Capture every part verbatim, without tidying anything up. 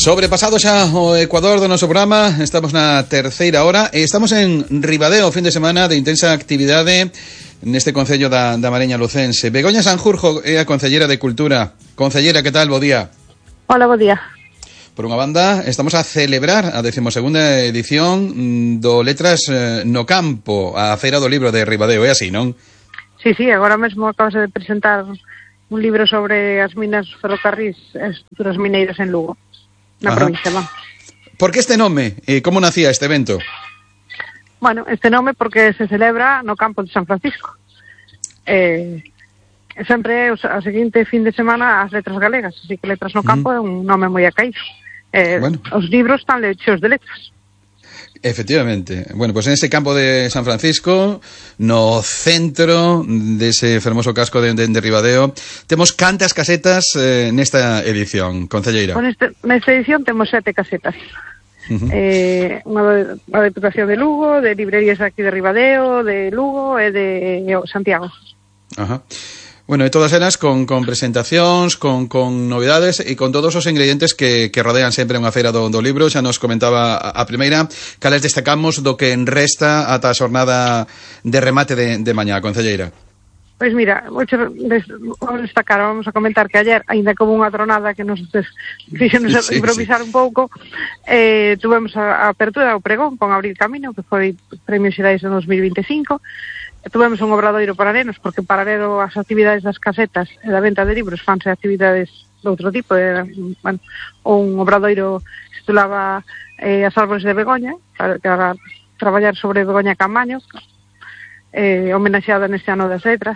Sobrepasado xa o Ecuador do noso programa, estamos na terceira hora e estamos en Ribadeo, fin de semana de intensa actividade neste concello da, da Mariña Lucense. Begoña Sanjurjo é a Concellera de Cultura. Concellera, que tal? Bo día. Hola, bo día. Por unha banda, estamos a celebrar a decimosegunda edición do Letras no Campo, a Feira do Libro de Ribadeo, é así, non? Sí, sí, agora mesmo acabas de presentar un libro sobre as minas ferrocarrís e estruturas mineiras en Lugo, na Ajá. provincia, non? Por que este nome? E como nacía este evento? Bueno, este nome porque se celebra no campo de San Francisco. Eh, sempre o seguinte fin de semana as letras galegas, así que Letras no Campo mm. é un nome moi acaído. Eh, bueno. Os libros están cheios de letras. Efectivamente. Bueno, pues en ese campo de San Francisco, no centro dese fermoso casco de, de, de Ribadeo, temos cantas casetas eh, nesta edición, concelleira? Con este, nesta edición temos sete casetas. Uh-huh. Eh, unha, unha Deputación de Lugo, de librerías aquí de Ribadeo, de Lugo e de Santiago. Ajá. Bueno, e todas elas con, con presentacións, con, con novidades e con todos os ingredientes que, que rodean sempre unha feira do, do libro. Xa nos comentaba a, a primeira, cales destacamos do que resta ata a xornada de remate de, de mañá, concelleira. Pois mira, vamos a destacar, vamos a comentar que ayer, ainda como unha tronada que nos fixenos sí, improvisar sí. un pouco, eh, tuvemos a, a apertura do pregón con Abrir Camino, que foi Premios Xerais de dos mil vinte e cinco. Tuvemos un obradoiro para nenos, porque paralelo ás actividades das casetas e da venta de libros fanse actividades de outro tipo. De, bueno, un obradoiro que se titulaba eh, As árbores de Begoña, para, para traballar sobre Begoña Camaño, eh, homenaxeada neste ano das letras.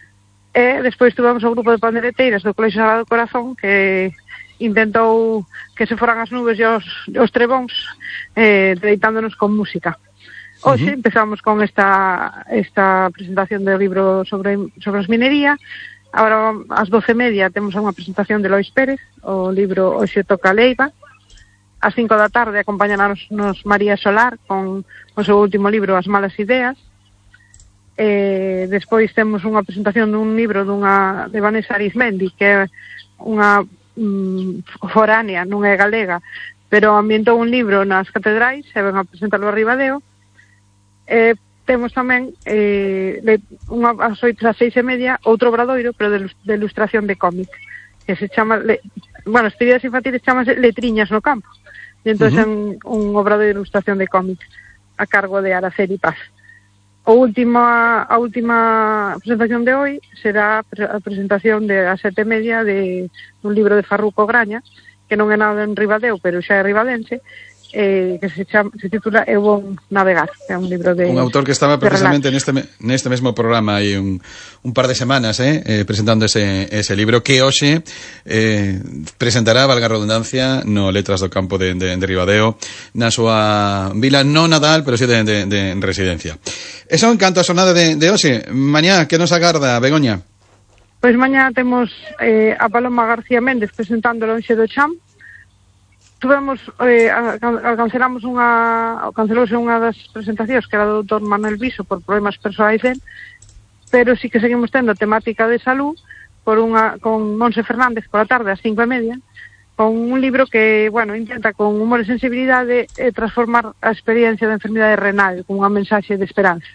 E despois tuvemos o grupo de pandereteiras do Colexio Sagrado Corazón, que intentou que se foran as nubes e os, os trebóns, eh, deleitándonos con música. Hoxe uh-huh. empezamos con esta esta presentación do libro sobre sobre as minería. Agora ás doce e media temos unha presentación de Lois Pérez, o libro Hoxe toca Leiva. Ás cinco da tarde acompañarnos nos María Solar con o seu último libro As malas ideas. Eh, despois temos unha presentación dun libro dunha de Vanessa Arizmendi, que é unha mm, foránea, non é galega, pero ambientou un libro nas catedrais e ven a presentalo a Ribadeo. Eh, temos tamén eh, de, unha, as oito a seis e media outro obradoiro, pero de, de ilustración de cómic, que se chama le, bueno, actividades infantiles chamase Letriñas no Campo, e entón uh-huh. é un, un obradoiro de ilustración de cómic a cargo de Araceli Paz. O último, a última presentación de hoy será a presentación de a sete e media de un libro de Farruco Graña, que non é nada en Ribadeo, pero xa é ribadense, Eh, que se, chama, se titula Eu vou navegar, que é un libro de... Un autor que estaba precisamente neste, neste mesmo programa hai un, un par de semanas eh, eh, presentando ese, ese libro que hoxe eh, presentará, valga a redundancia, no Letras do Campo de, de, de Ribadeo, na súa vila non natal, pero sí de, de, de residencia. Eso en canto a xornada de, de hoxe. Mañá, que nos agarda, Begoña? Pois mañá temos eh, a Paloma García Méndez presentando Lonxe do Cham. Tuvemos, eh, a, a, cancelamos unha, cancelouse unha das presentacións que era do doutor Manuel Viso por problemas persoais del, pero sí que seguimos tendo temática de salud por unha, con Monse Fernández por a tarde ás cinco e media, con un libro que, bueno, intenta con humor e sensibilidade eh, transformar a experiencia da enfermidade renal con unha mensaxe de esperanza.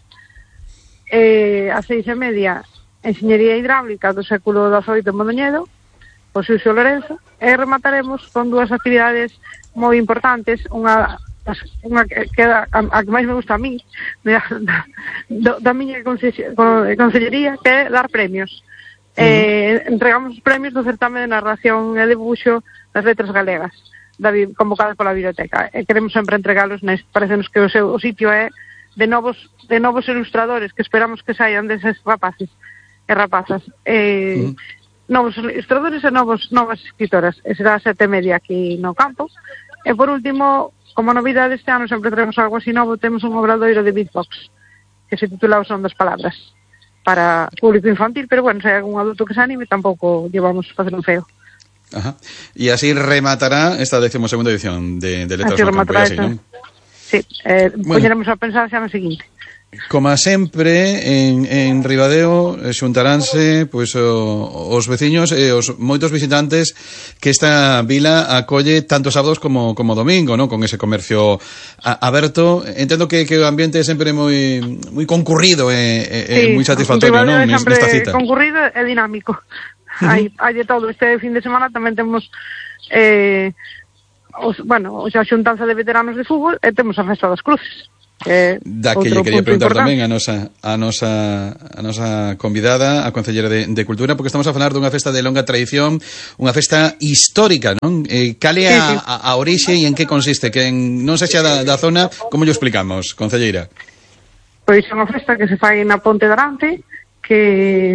Eh, ás seis e media, Enxeñería Hidráulica do século dezoito en Mondoñedo, o Xuxo Lorenzo, e remataremos con dúas actividades moi importantes, unha, unha que a, a que máis me gusta a mí, da, da, da miña consellería, que é dar premios. Uh-huh. Eh, entregamos os premios do certame de narración e debuxo das letras galegas, da, convocadas pola biblioteca. E queremos sempre entregalos, neste, parecenos que o seu o sitio é de novos, de novos ilustradores, que esperamos que saian deses rapaces e rapazas. Eh, uh-huh. Novos ilustradores e novos, novas escritoras. E será a sete e media aquí no campo. E por último, como novidade este ano, sempre traemos algo así novo, temos un obradoiro de beatbox que se titula O son das palabras, para público infantil, pero bueno, se hai algún adulto que se anime, tampouco llevamos facer un feo. Ajá. E así rematará esta decimosegunda edición de, de Letras no Campo, así, non? Sí, eh, poñeremos a pensar xa no seguinte. Como sempre, en, en Ribadeo xuntaránse pois, o, os veciños e os moitos visitantes que esta vila acolle tanto sábados como, como domingo, ¿no? Con ese comercio a, aberto. Entendo que, que o ambiente é sempre moi, moi concurrido e, e, sí, moi satisfactorio, ¿no? Nesta cita. Concurrido e dinámico. Uh-huh. hai, hai de todo. Este fin de semana tamén temos eh, os, bueno, a xuntanza de veteranos de fútbol e temos a Festa das Cruces. Eh, da que lle quería preguntar importante. Tamén a nosa a nosa a nosa convidada, a Concellera de, de Cultura, porque estamos a falar dunha festa de longa tradición, unha festa histórica, non? Eh, cal é a, sí, sí. a, a orixe e en que consiste? Que en, non sexa da, da zona, como lle explicamos, Concelleira? Pois é unha festa que se fai na Ponte de Arante, que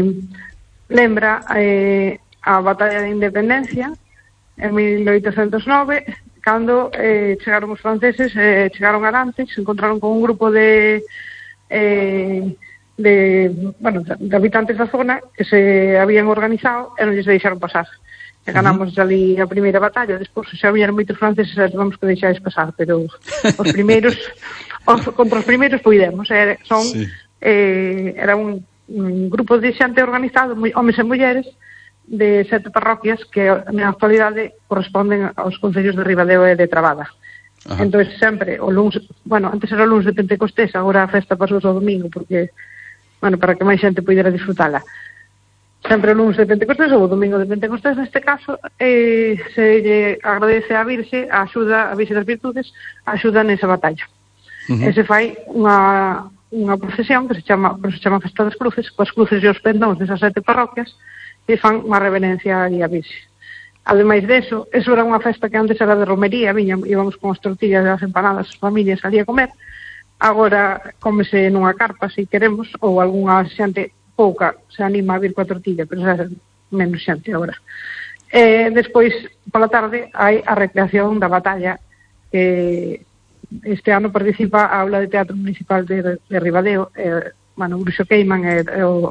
lembra eh, a Batalla de Independencia en mil oitocentos nove, cando eh, chegaron os franceses, eh, chegaron a Arante, se encontraron con un grupo de eh, de, bueno, de habitantes da zona que se habían organizado e non lles deixaron pasar. E ganamos uh-huh. ali a primeira batalla, despois xa habían moitos franceses e vamos que deixáis pasar, pero os primeiros os, contra os primeiros puidemos, eh, son sí. eh, era un, un grupo de xente organizado, homes e mulleres, de sete parroquias que na actualidade corresponden aos concellos de Ribadeo e de Trabada. Ajá. Entón sempre o luns, bueno, antes era o luns de Pentecostés, agora a festa pasou ao domingo porque, bueno, para que máis xente pudera disfrutala. Sempre o luns de Pentecostés ou o domingo de Pentecostés neste caso, eh, se lle agradece a Virxe a axuda, a Virxe das Virtudes, a axuda nesa batalla. Uh-huh. E se fai unha unha procesión que se chama, se chama Festa das Cruces, coas cruces e os pendóns desas sete parroquias, e fan unha reverencia ali a Virxe. Ademais deso, eso era unha festa que antes era de romería, viña, íbamos con as tortillas e as empanadas, as familias ali a comer, agora cómese nunha carpa, se queremos, ou algunha xente pouca se anima a vir coa tortilla, pero xa menos xente agora. E despois, pola tarde, hai a recreación da batalla, que este ano participa a Aula de Teatro Municipal de, de Ribadeo, e, bueno, Bruxo Queiman e, e o,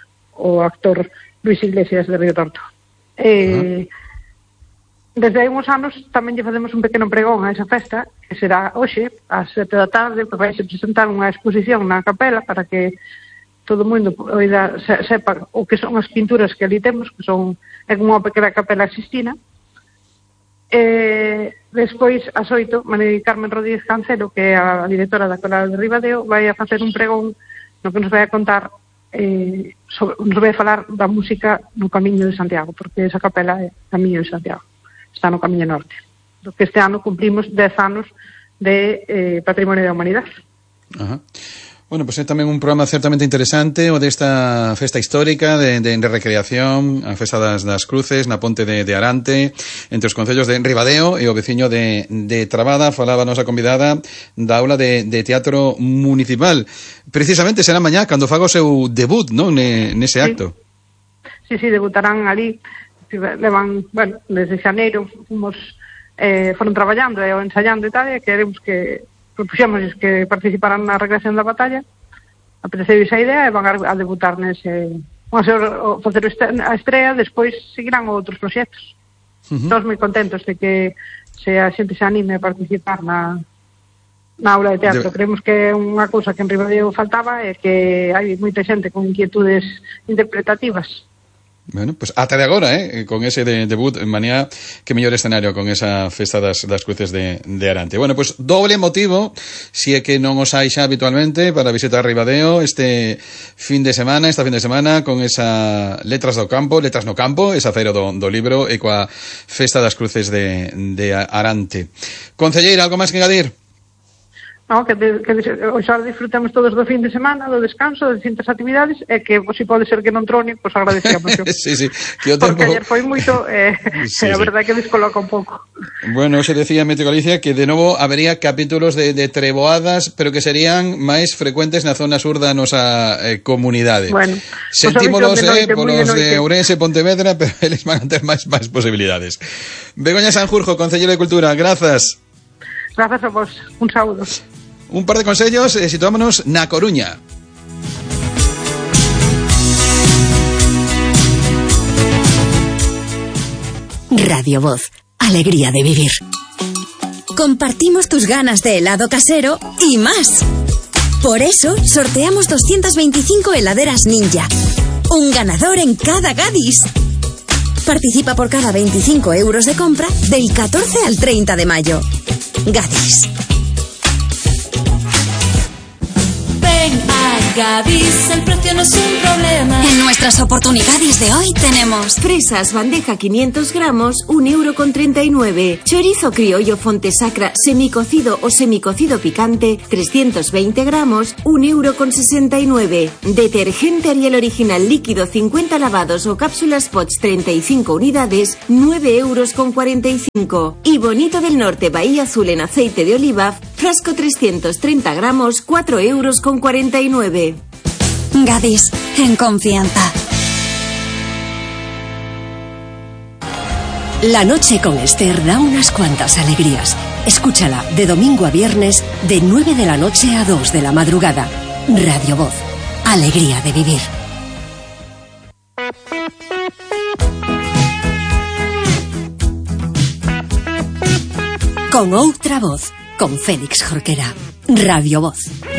o actor Luis Iglesias de Río Torto. Eh, uh-huh. Desde hai uns anos tamén lle facemos un pequeno pregón a esa festa, que será hoxe, ás sete da tarde, que vai se presentar unha exposición na capela para que todo o mundo oida, se, sepa o que son as pinturas que ali temos, que son é como unha pequena capela Sistina. Eh, despois, ás oito, María Carmen Rodríguez Cancelo, que é a directora da Coral de Ribadeo, vai a facer un pregón no que nos vai a contar Eh, sobre, nos vai a falar da música no Camiño de Santiago, porque esa capela é Camiño de Santiago, está no Camiño Norte, do que este ano cumplimos dez anos de eh, Patrimonio da Humanidade. Ajá. Bueno, pois pues é tamén un programa certamente interesante o desta festa histórica de, de, de recreación, a Festa das, das Cruces na Ponte de, de Arante, entre os concellos de Ribadeo e o veciño de, de Trabada. Falaba a nosa convidada da aula de, de teatro municipal. Precisamente será mañá cando faga o seu debut, non, nese acto. Sí, sí, debutarán ali, levan, bueno, desde xaneiro fomos, eh, foron traballando e eh, ensayando e tal, e queremos que propuxemos que participaran na recreación da batalla, apeteceu esa idea e van a debutar nese, van a ser, facer a estrea, despois seguirán outros proxectos. Uh-huh. Estamos moi contentos de que se a xente se anime a participar na na aula de teatro. De... Creemos que é unha cousa que en Ribadeo faltaba e que hai moita xente con inquietudes interpretativas. Bueno, pues ata de agora, eh, con ese de, debut en Mañá, que mellor escenario con esa Festa das, das Cruces de, de Arante. Bueno, pues doble motivo, si é que non os hai xa habitualmente, para visitar Ribadeo este fin de semana, esta fin de semana, con esa Letras do Campo, Letras no Campo, esa feira do, do libro, e coa Festa das Cruces de, de Arante. Concelleira, algo máis que engadir? No, que, de, que xa disfrutemos todos do fin de semana, do descanso, das distintas actividades, e que, pues, si pode ser que non trone, pois pues, agradecemos. Sí, sí, que o tempo... Porque ayer foi moito, eh, sí, a verdade sí. Que descoloca un pouco. Bueno, se decía Meteo Galicia que de novo habería capítulos de, de treboadas, pero que serían máis frecuentes na zona sur da nosa eh, comunidade. Bueno, sentímolos, pues, eh, polos de Ourense e Pontevedra, pero eles van a ter máis, máis posibilidades. Begoña Sanjurjo, Concelleira de Cultura, grazas. Grazas a vos, un saúdo. Un par de consellos, eh, situámonos na Coruña. Radio Voz, alegría de vivir. Compartimos tus ganas de helado casero y más. Por eso, sorteamos doscientas veinticinco heladeras Ninja. Un ganador en cada Gadis. Participa por cada veinticinco euros de compra del catorce al treinta de mayo. Gadis. Ven a Gadis, el precio no es un problema. En nuestras oportunidades de hoy tenemos fresas bandeja quinientos gramos, un euro con treinta y nueve. Chorizo criollo Fontesacra semicocido o semicocido picante, trescientos veinte gramos, un euro con sesenta y nueve. Detergente Ariel original líquido cincuenta lavados o cápsulas Pots treinta y cinco unidades, nueve euros con cuarenta y cinco. Y Bonito del Norte Bahía Azul en aceite de oliva, frasco trescientos treinta gramos, cuatro euros con cuarenta y nueve. Gadis, en confianza. La noche con Esther da unas cuantas alegrías. Escúchala de domingo a viernes de nueve de la noche a dos de la madrugada. Radio Voz. Alegría de vivir. Con outra voz, con Félix Jorquera. Radio Voz.